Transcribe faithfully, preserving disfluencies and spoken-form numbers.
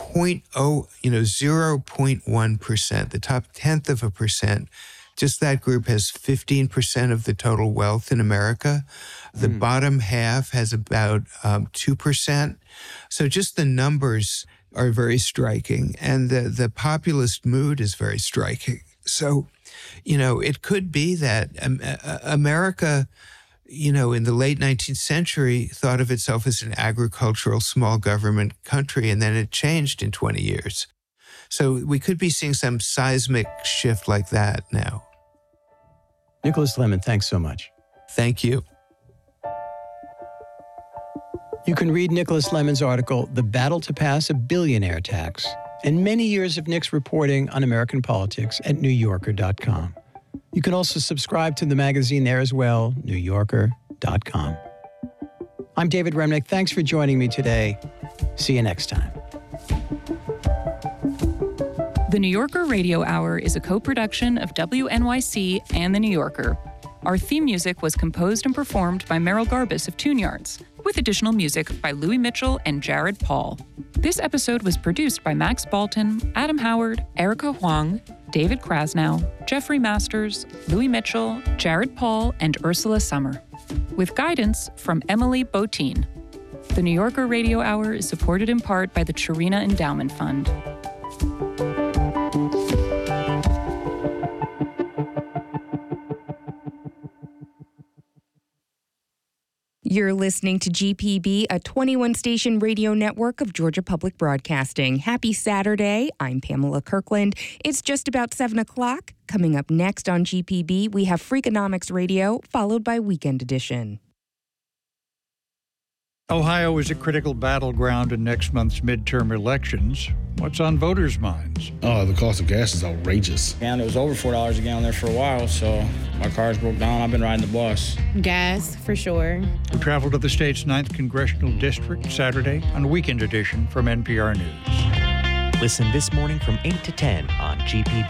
point oh, you know, zero point one percent, the top tenth of a percent. Just that group has fifteen percent of the total wealth in America. The mm. bottom half has about um, two percent. So just the numbers are very striking, and the, the populist mood is very striking. So, you know, it could be that um, uh, America, you know, in the late nineteenth century, thought of itself as an agricultural small government country, and then it changed in twenty years. So we could be seeing some seismic shift like that now. Nicholas Lemon, thanks so much. Thank you. You can read Nicholas Lemon's article, The Battle to Pass a Billionaire Tax, and many years of Nick's reporting on American politics at new yorker dot com. You can also subscribe to the magazine there as well, new yorker dot com. I'm David Remnick. Thanks for joining me today. See you next time. The New Yorker Radio Hour is a co-production of W N Y C and The New Yorker. Our theme music was composed and performed by Merrill Garbus of Tune Yards, with additional music by Louis Mitchell and Jared Paul. This episode was produced by Max Balton, Adam Howard, Erica Huang, David Krasnow, Jeffrey Masters, Louis Mitchell, Jared Paul, and Ursula Summer, with guidance from Emily Botine. The New Yorker Radio Hour is supported in part by the Chirina Endowment Fund. You're listening to G P B, a twenty-one station radio network of Georgia Public Broadcasting. Happy Saturday. I'm Pamela Kirkland. It's just about seven o'clock. Coming up next on G P B, we have Freakonomics Radio, followed by Weekend Edition. Ohio is a critical battleground in next month's midterm elections. What's on voters' minds? Oh, the cost of gas is outrageous. And it was over four dollars a gallon there for a while, so my car's broke down. I've been riding the bus. Gas, for sure. We travel to the state's ninth Congressional District Saturday on Weekend Edition from N P R News. Listen this morning from eight to ten on G P B.